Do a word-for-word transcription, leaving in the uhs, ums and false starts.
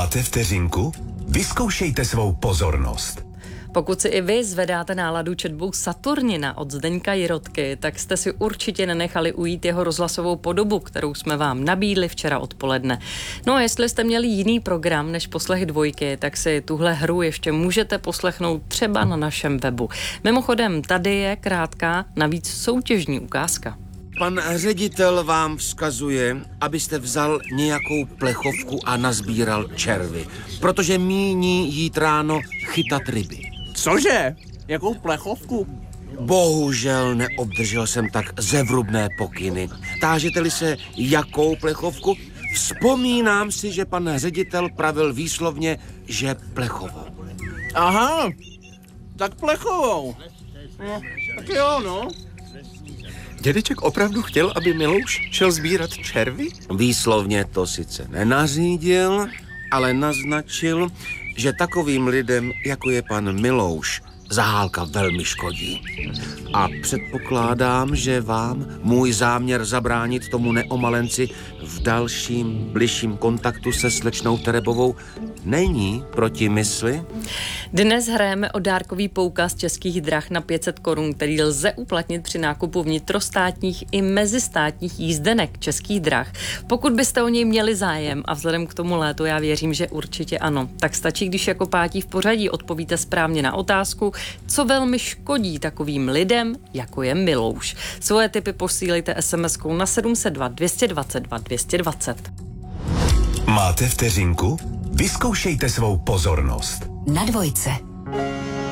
Máte vteřinku? Vyzkoušejte svou pozornost. Pokud si i vy zvedáte náladu četbou Saturnina od Zdeňka Jirotky, tak jste si určitě nenechali ujít jeho rozhlasovou podobu, kterou jsme vám nabídli včera odpoledne. No a jestli jste měli jiný program než poslech dvojky, tak si tuhle hru ještě můžete poslechnout třeba na našem webu. Mimochodem, tady je krátká, navíc soutěžní ukázka. Pan ředitel vám vzkazuje, abyste vzal nějakou plechovku a nazbíral červy, protože míní jít ráno chytat ryby. Cože? Jakou plechovku? Bohužel neobdržel jsem tak zevrubné pokyny. Tážete-li se, jakou plechovku? Vzpomínám si, že pan ředitel pravil výslovně, že plechovou. Aha, tak plechovou. No, tak jo, no. Dědeček opravdu chtěl, aby Milouš šel sbírat červy? Výslovně to sice nenařídil, ale naznačil, že takovým lidem, jako je pan Milouš, Zahálka velmi škodí. A předpokládám, že vám můj záměr zabránit tomu neomalenci v dalším, bližším kontaktu se slečnou Terebovou není proti mysli? Dnes hrajeme o dárkový poukaz Českých drah na pět set korun, který lze uplatnit při nákupu vnitrostátních i mezistátních jízdenek Českých drah. Pokud byste o něj měli zájem, a vzhledem k tomu létu já věřím, že určitě ano, tak stačí, když jako pátí v pořadí odpovíte správně na otázku, co velmi škodí takovým lidem, jako je Milouš. Svoje tipy posílejte es em eskou na sedm set dva dvě dvacet dva dvě dvacet. Máte vteřinku? Vyzkoušejte svou pozornost. Na dvojce.